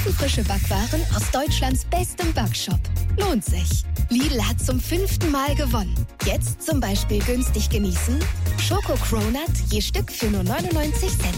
Ofenfrische Backwaren aus Deutschlands bestem Backshop. Lohnt sich. Lidl hat zum 5. Mal gewonnen. Jetzt zum Beispiel günstig genießen: Schoko Cronut je Stück für nur 99 Cent.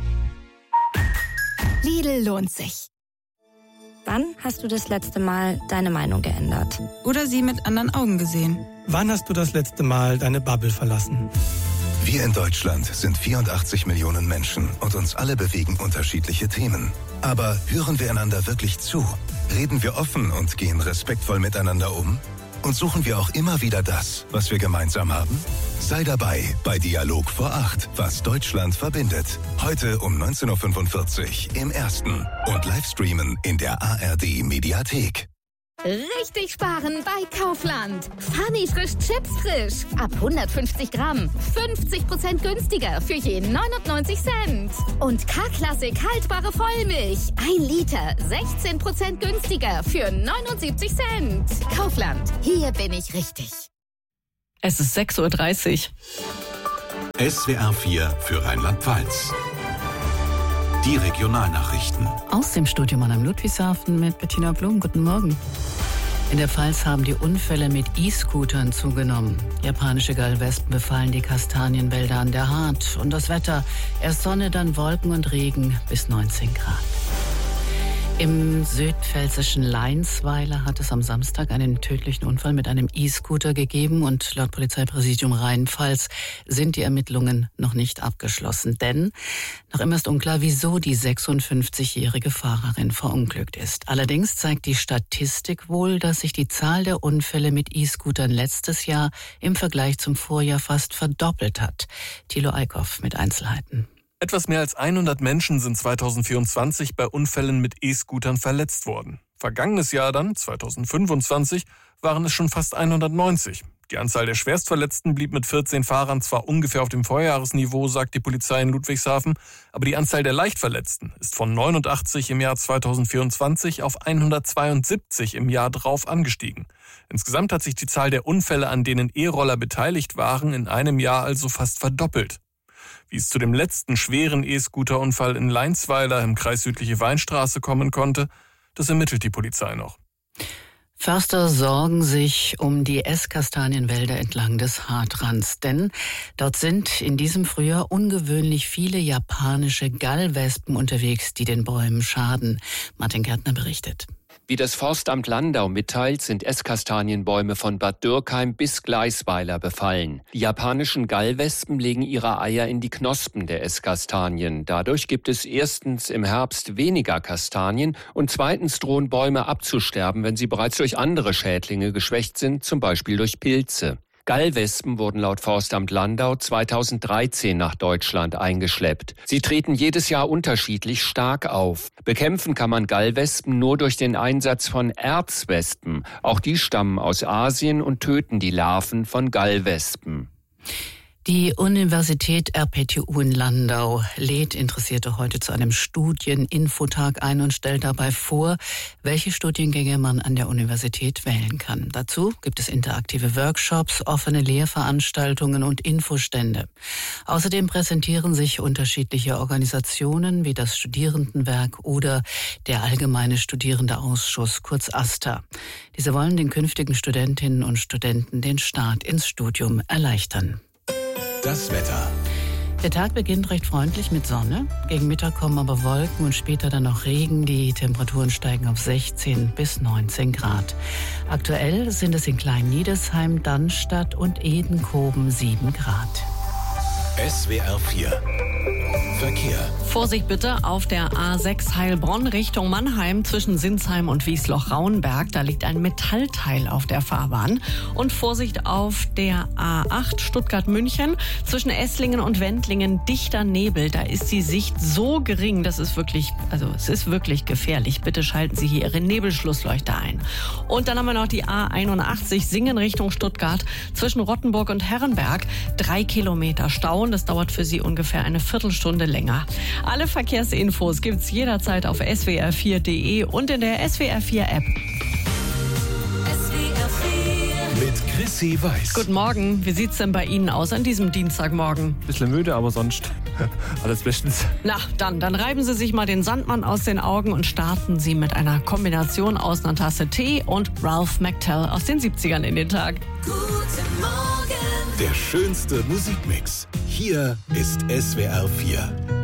Lidl lohnt sich. Wann hast du das letzte Mal deine Meinung geändert? Oder sie mit anderen Augen gesehen? Wann hast du das letzte Mal deine Bubble verlassen? Wir in Deutschland sind 84 Millionen Menschen und uns alle bewegen unterschiedliche Themen. Aber hören wir einander wirklich zu? Reden wir offen und gehen respektvoll miteinander um? Und suchen wir auch immer wieder das, was wir gemeinsam haben? Sei dabei bei Dialog vor 8, was Deutschland verbindet. Heute um 19.45 Uhr im Ersten und Livestreamen in der ARD Mediathek. Richtig sparen bei Kaufland. Funny frisch Chips frisch. Ab 150 Gramm. 50% günstiger für je 99 Cent. Und K-Klassik haltbare Vollmilch. 1 Liter. 16% günstiger für 79 Cent. Kaufland. Hier bin ich richtig. Es ist 6.30 Uhr. SWR 4 für Rheinland-Pfalz. Die Regionalnachrichten. Aus dem Studio Mannheim Ludwigshafen mit Bettina Blum. Guten Morgen. In der Pfalz haben die Unfälle mit E-Scootern zugenommen. Japanische Gallwespen befallen die Kastanienwälder an der Hart. Und das Wetter: erst Sonne, dann Wolken und Regen bis 19 Grad. Im südpfälzischen Leinsweiler hat es am Samstag einen tödlichen Unfall mit einem E-Scooter gegeben und laut Polizeipräsidium Rheinland-Pfalz sind die Ermittlungen noch nicht abgeschlossen. Denn noch immer ist unklar, wieso die 56-jährige Fahrerin verunglückt ist. Allerdings zeigt die Statistik wohl, dass sich die Zahl der Unfälle mit E-Scootern letztes Jahr im Vergleich zum Vorjahr fast verdoppelt hat. Thilo Eickhoff mit Einzelheiten. Etwas mehr als 100 Menschen sind 2024 bei Unfällen mit E-Scootern verletzt worden. Vergangenes Jahr dann, 2025, waren es schon fast 190. Die Anzahl der Schwerstverletzten blieb mit 14 Fahrern zwar ungefähr auf dem Vorjahresniveau, sagt die Polizei in Ludwigshafen, aber die Anzahl der Leichtverletzten ist von 89 im Jahr 2024 auf 172 im Jahr drauf angestiegen. Insgesamt hat sich die Zahl der Unfälle, an denen E-Roller beteiligt waren, in einem Jahr also fast verdoppelt. Wie es zu dem letzten schweren E-Scooter-Unfall in Leinsweiler im Kreis Südliche Weinstraße kommen konnte, das ermittelt die Polizei noch. Förster sorgen sich um die Esskastanienwälder entlang des Hartrands, denn dort sind in diesem Frühjahr ungewöhnlich viele japanische Gallwespen unterwegs, die den Bäumen schaden. Martin Gärtner berichtet. Wie das Forstamt Landau mitteilt, sind Esskastanienbäume von Bad Dürkheim bis Gleisweiler befallen. Die japanischen Gallwespen legen ihre Eier in die Knospen der Esskastanien. Dadurch gibt es erstens im Herbst weniger Kastanien und zweitens drohen Bäume abzusterben, wenn sie bereits durch andere Schädlinge geschwächt sind, zum Beispiel durch Pilze. Gallwespen wurden laut Forstamt Landau 2013 nach Deutschland eingeschleppt. Sie treten jedes Jahr unterschiedlich stark auf. Bekämpfen kann man Gallwespen nur durch den Einsatz von Erzwespen. Auch die stammen aus Asien und töten die Larven von Gallwespen. Die Universität RPTU in Landau lädt Interessierte heute zu einem Studieninfotag ein und stellt dabei vor, welche Studiengänge man an der Universität wählen kann. Dazu gibt es interaktive Workshops, offene Lehrveranstaltungen und Infostände. Außerdem präsentieren sich unterschiedliche Organisationen wie das Studierendenwerk oder der Allgemeine Studierendeausschuss, kurz AStA. Diese wollen den künftigen Studentinnen und Studenten den Start ins Studium erleichtern. Das Wetter. Der Tag beginnt recht freundlich mit Sonne. Gegen Mittag kommen aber Wolken und später dann noch Regen. Die Temperaturen steigen auf 16 bis 19 Grad. Aktuell sind es in Klein-Niedesheim, Dannstatt und Edenkoben 7 Grad. SWR 4 Verkehr. Vorsicht bitte auf der A6 Heilbronn Richtung Mannheim zwischen Sinsheim und Wiesloch-Rauenberg. Da liegt ein Metallteil auf der Fahrbahn. Und Vorsicht auf der A8 Stuttgart-München zwischen Esslingen und Wendlingen. Dichter Nebel. Da ist die Sicht so gering, das ist wirklich, es ist wirklich gefährlich. Bitte schalten Sie hier Ihre Nebelschlussleuchter ein. Und dann haben wir noch die A81 Singen Richtung Stuttgart zwischen Rottenburg und Herrenberg. 3 Kilometer Stau. Das dauert für Sie ungefähr eine Viertelstunde länger. Alle Verkehrsinfos gibt's jederzeit auf swr4.de und in der SWR4 App. Mit Jesse weiß. Guten Morgen. Wie sieht's denn bei Ihnen aus an diesem Dienstagmorgen? Bisschen müde, aber sonst alles bestens. Na, dann reiben Sie sich mal den Sandmann aus den Augen und starten Sie mit einer Kombination aus einer Tasse Tee und Ralph McTell aus den 70ern in den Tag. Guten Morgen. Der schönste Musikmix. Hier ist SWR 4.